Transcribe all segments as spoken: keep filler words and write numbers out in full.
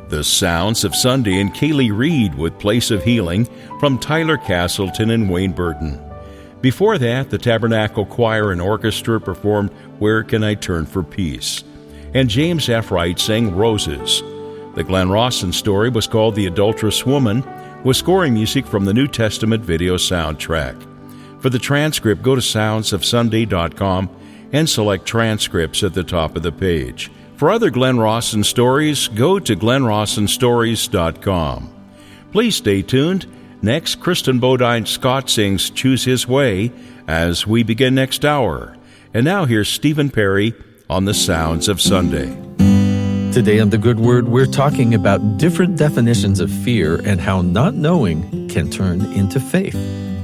The Sounds of Sunday and Kaylee Reed with Place of Healing from Tyler Castleton and Wayne Burton. Before that, the Tabernacle Choir and Orchestra performed Where Can I Turn for Peace? And James F. Wright sang Roses. The Glenn Rawson story was called The Adulterous Woman, with scoring music from the New Testament video soundtrack. For the transcript, go to sounds of sunday dot com and select Transcripts at the top of the page. For other Glenn Rawson stories, go to glenn rawson stories dot com. Please stay tuned. Next, Kristen Bodine Scott sings Choose His Way as we begin next hour. And now here's Stephen Perry on the Sounds of Sunday. Today on The Good Word, we're talking about different definitions of fear and how not knowing can turn into faith.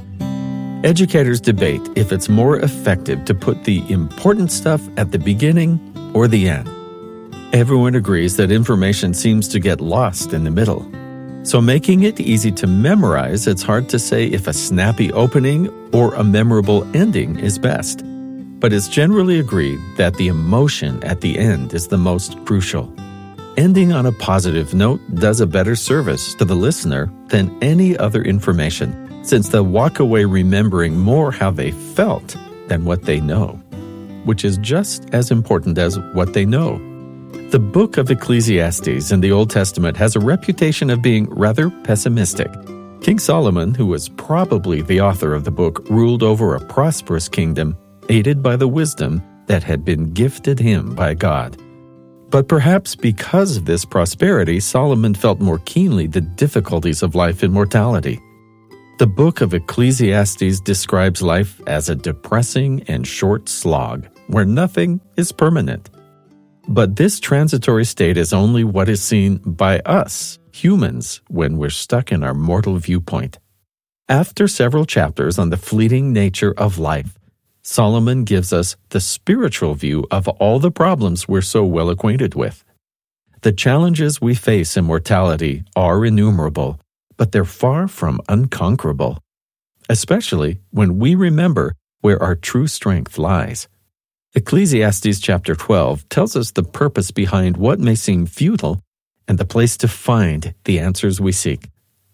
Educators debate if it's more effective to put the important stuff at the beginning or the end. Everyone agrees that information seems to get lost in the middle. So making it easy to memorize, it's hard to say if a snappy opening or a memorable ending is best. But it's generally agreed that the emotion at the end is the most crucial. Ending on a positive note does a better service to the listener than any other information, since they'll walk away remembering more how they felt than what they know, which is just as important as what they know. The book of Ecclesiastes in the Old Testament has a reputation of being rather pessimistic. King Solomon, who was probably the author of the book, ruled over a prosperous kingdom, aided by the wisdom that had been gifted him by God. But perhaps because of this prosperity, Solomon felt more keenly the difficulties of life and mortality. The book of Ecclesiastes describes life as a depressing and short slog, where nothing is permanent. But this transitory state is only what is seen by us, humans, when we're stuck in our mortal viewpoint. After several chapters on the fleeting nature of life, Solomon gives us the spiritual view of all the problems we're so well acquainted with. The challenges we face in mortality are innumerable, but they're far from unconquerable, especially when we remember where our true strength lies. Ecclesiastes chapter twelve tells us the purpose behind what may seem futile and the place to find the answers we seek.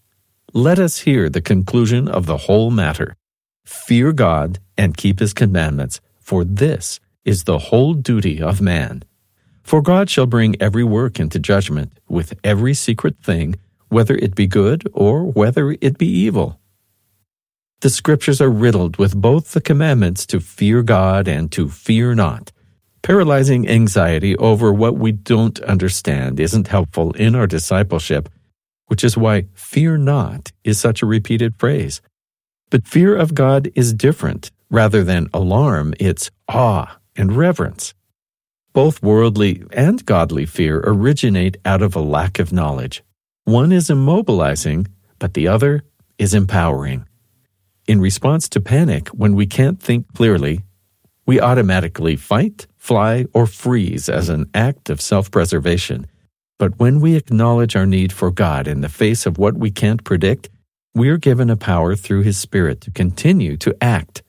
Let us hear the conclusion of the whole matter. Fear God and keep His commandments, for this is the whole duty of man. For God shall bring every work into judgment with every secret thing, whether it be good or whether it be evil. The Scriptures are riddled with both the commandments to fear God and to fear not. Paralyzing anxiety over what we don't understand isn't helpful in our discipleship, which is why fear not is such a repeated phrase. But fear of God is different. Rather than alarm, it's awe and reverence. Both worldly and godly fear originate out of a lack of knowledge. One is immobilizing, but the other is empowering. In response to panic, when we can't think clearly, we automatically fight, fly, or freeze as an act of self-preservation. But when we acknowledge our need for God in the face of what we can't predict, we are given a power through His Spirit to continue to act.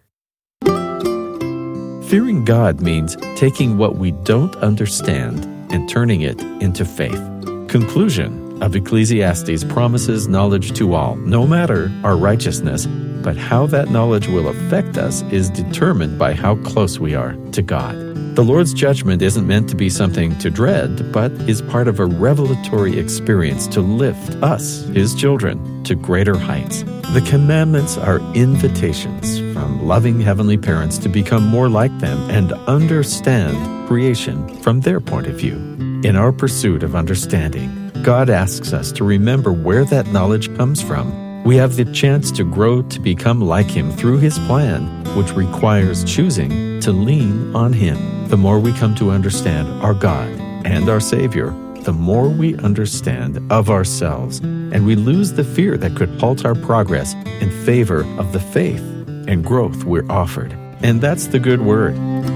Fearing God means taking what we don't understand and turning it into faith. Conclusion of Ecclesiastes promises knowledge to all, no matter our righteousness, but how that knowledge will affect us is determined by how close we are to God. The Lord's judgment isn't meant to be something to dread, but is part of a revelatory experience to lift us, His children, to greater heights. The commandments are invitations from loving heavenly parents to become more like them and understand creation from their point of view. In our pursuit of understanding, God asks us to remember where that knowledge comes from. We have the chance to grow to become like Him through His plan, which requires choosing to lean on Him. The more we come to understand our God and our Savior, the more we understand of ourselves, and we lose the fear that could halt our progress in favor of the faith and growth we're offered. And that's the good word.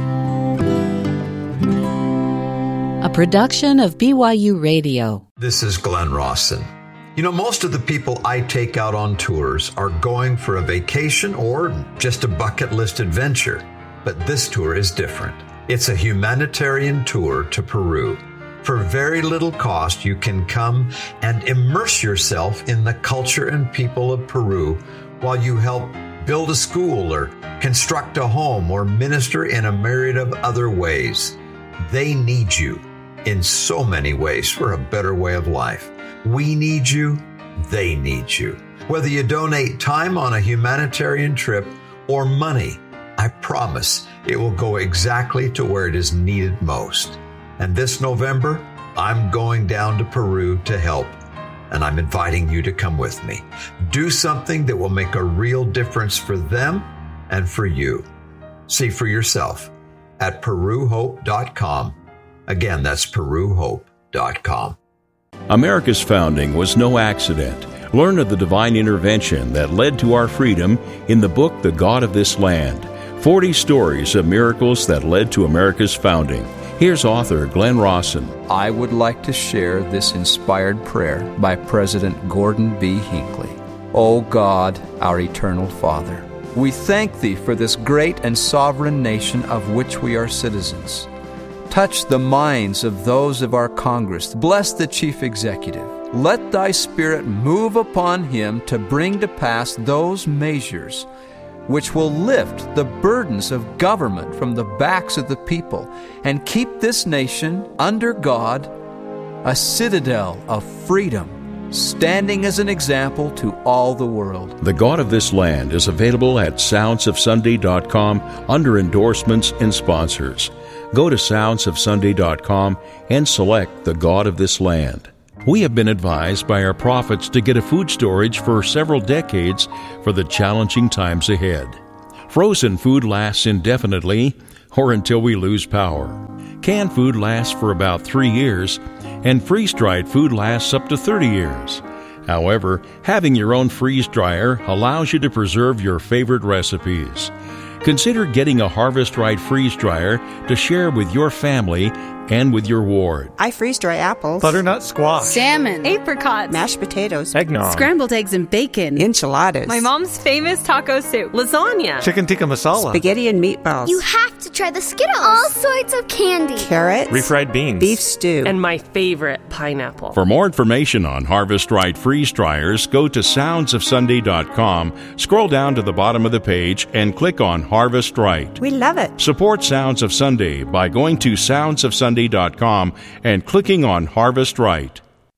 A production of B Y U Radio. This is Glenn Rawson. You know, most of the people I take out on tours are going for a vacation or just a bucket list adventure. But this tour is different. It's a humanitarian tour to Peru. For very little cost, you can come and immerse yourself in the culture and people of Peru while you help build a school or construct a home or minister in a myriad of other ways. They need you in so many ways for a better way of life. We need you. They need you. Whether you donate time on a humanitarian trip or money, I promise it will go exactly to where it is needed most. And this November, I'm going down to Peru to help, and I'm inviting you to come with me. Do something that will make a real difference for them and for you. See for yourself at peru hope dot com. Again, that's peru hope dot com. America's founding was no accident. Learn of the divine intervention that led to our freedom in the book, The God of This Land. forty stories of miracles that led to America's founding. Here's author Glenn Rawson. I would like to share this inspired prayer by President Gordon B. Hinckley. O God, our eternal Father, we thank Thee for this great and sovereign nation of which we are citizens. Touch the minds of those of our Congress. Bless the Chief Executive. Let Thy Spirit move upon him to bring to pass those measures which will lift the burdens of government from the backs of the people and keep this nation under God, a citadel of freedom, standing as an example to all the world. The God of This Land is available at sounds of sunday dot com under endorsements and sponsors. Go to sounds of sunday dot com and select The God of This Land. We have been advised by our prophets to get a food storage for several decades for the challenging times ahead. Frozen food lasts indefinitely or until we lose power. Canned food lasts for about three years, and freeze-dried food lasts up to thirty years. However, having your own freeze dryer allows you to preserve your favorite recipes. Consider getting a Harvest Right freeze dryer to share with your family and with your ward. I freeze dry apples, butternut squash, salmon, apricots, mashed potatoes, eggnog, scrambled eggs and bacon, enchiladas, my mom's famous taco soup, lasagna, chicken tikka masala, spaghetti and meatballs. You have to try the Skittles. All sorts of candy. Carrots, refried beans, beef stew, and my favorite, pineapple. For more information on Harvest Right freeze dryers, go to sounds of sunday dot com, scroll down to the bottom of the page, and click on Harvest Right. We love it. Support Sounds of Sunday by going to sounds of sunday dot com and clicking on Harvest Right.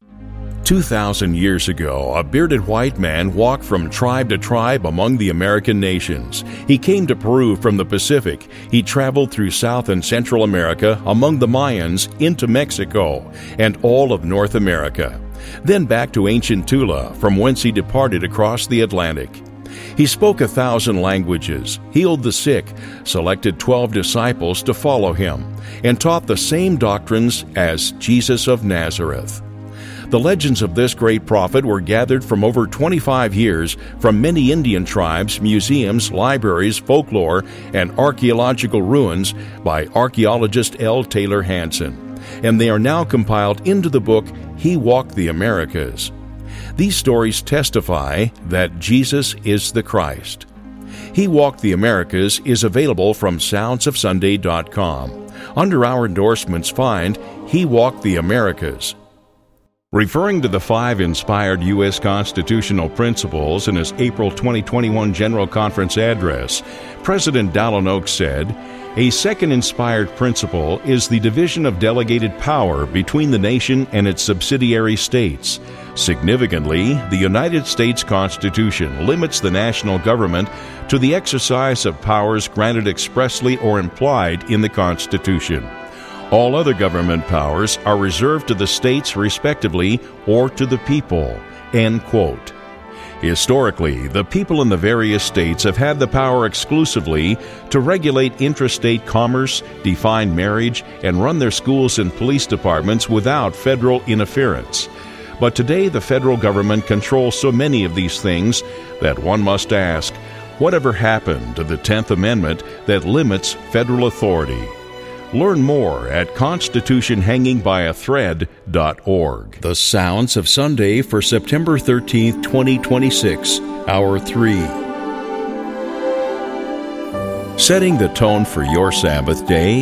Two thousand years ago, a bearded white man walked from tribe to tribe among the American nations. He came to Peru from the Pacific. He traveled through South and Central America, among the Mayans, into Mexico, and all of North America. Then back to ancient Tula, from whence he departed across the Atlantic. He spoke a thousand languages, healed the sick, selected twelve disciples to follow him, and taught the same doctrines as Jesus of Nazareth. The legends of this great prophet were gathered from over twenty-five years from many Indian tribes, museums, libraries, folklore, and archaeological ruins by archaeologist L. Taylor Hansen, and they are now compiled into the book He Walked the Americas. These stories testify that Jesus is the Christ. He Walked the Americas is available from sounds of sunday dot com. Under our endorsements, find He Walked the Americas. Referring to the five inspired U S constitutional principles in his April twenty twenty-one General Conference address, President Dallin Oaks said, "A second inspired principle is the division of delegated power between the nation and its subsidiary states. Significantly, the United States Constitution limits the national government to the exercise of powers granted expressly or implied in the Constitution. All other government powers are reserved to the states respectively or to the people." End quote. Historically, the people in the various states have had the power exclusively to regulate intrastate commerce, define marriage, and run their schools and police departments without federal interference. But today the federal government controls so many of these things that one must ask, whatever happened to the tenth Amendment that limits federal authority? Learn more at constitution hanging by a thread dot org. The Sounds of Sunday for September thirteenth, twenty twenty-six, Hour three. Setting the tone for your Sabbath day,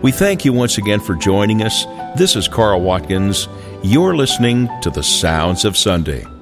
We thank you once again for joining us. This is Carl Watkins. You're listening to the Sounds of Sunday.